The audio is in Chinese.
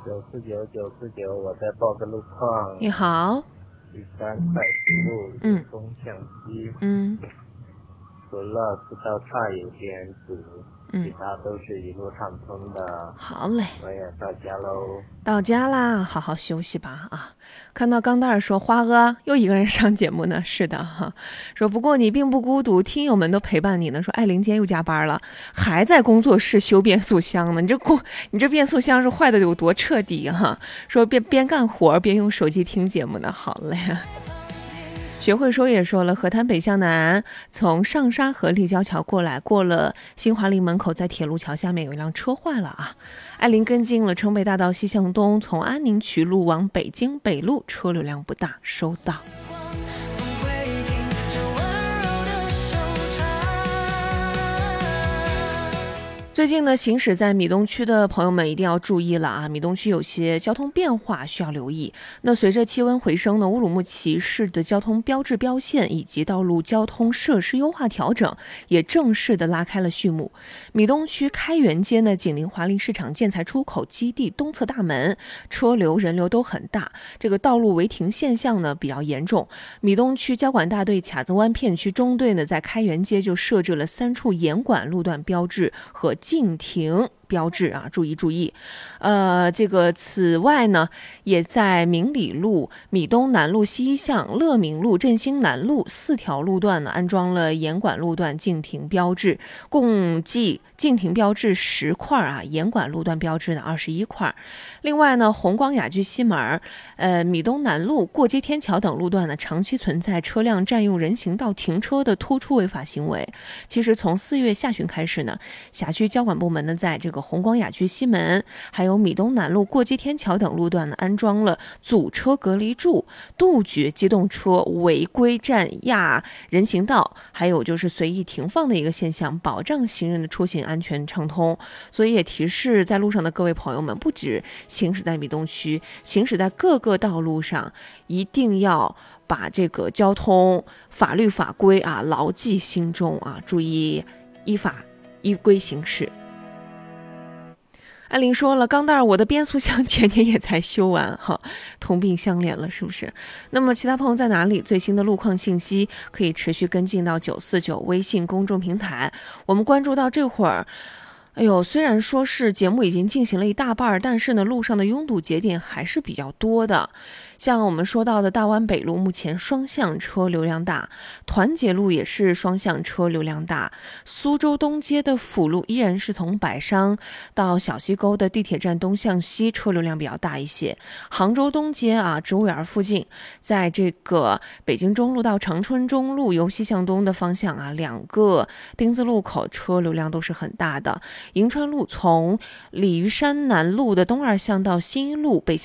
949，我再报个路况。 你好。 第3快速路东向西，除了四道岔有点堵，其他都是一路畅通的。 好嘞， 我也到家喽。 到家啦，好好休息吧啊！看到钢蛋儿说花哥又一个人上节目呢，是的哈。说不过你并不孤独，听友们都陪伴你呢。说艾琳今天又加班了，还在工作室修变速箱呢。你这变速箱是坏的有多彻底哈？说边干活边用手机听节目呢，好嘞。学会说也说了，河滩北向南，从上沙河立交桥过来，过了新华林门口，在铁路桥下面有一辆车坏了啊。艾琳跟进了城北大道西向东，从安宁渠路往北京北路，车流量不大，收到。最近呢，行驶在米东区的朋友们一定要注意了啊！米东区有些交通变化需要留意。那随着气温回升呢，乌鲁木齐市的交通标志标线以及道路交通设施优化调整也正式的拉开了序幕。米东区开元街呢，紧邻华丽市场建材出口基地东侧大门，车流人流都很大，这个道路违停现象呢比较严重。米东区交管大队卡子湾片区中队呢，在开元街就设置了3处严管路段标志和禁停标志啊，注意。此外呢，也在明里路、米东南路西向、乐明路、振兴南路4条路段呢，安装了严管路段禁停标志，共计禁停标志10块啊，严管路段标志呢21块。另外呢，红光雅居西门、米东南路、过街天桥等路段呢，长期存在车辆占用人行道停车的突出违法行为。其实从4月下旬开始呢，辖区交管部门呢，在这个红光雅居西门还有米东南路过街天桥等路段呢，安装了阻车隔离柱，杜绝机动车违规占压人行道，还有就是随意停放的一个现象，保障行人的出行安全畅通。所以也提示在路上的各位朋友们，不止行驶在米东区，行驶在各个道路上，一定要把这个交通法律法规啊牢记心中啊，注意依法依规行事。艾琳说了，钢蛋儿，我的变速箱前年也才修完哈，同病相怜了，是不是？那么其他朋友在哪里？最新的路况信息可以持续跟进到949微信公众平台。我们关注到这会儿，虽然说是节目已经进行了一大半，但是呢，路上的拥堵节点还是比较多的。像我们说到的大湾北路，目前双向车流量大，团结路也是双向车流量大，苏州东街的辅路依然是从百商到小西沟的地铁站东向西车流量比较大一些。杭州东街啊，植物园附近，在这个北京中路到长春中路由西向东的方向啊，2个丁字路口车流量都是很大的。银川路从鲤鱼山南路的东2巷到新一路北向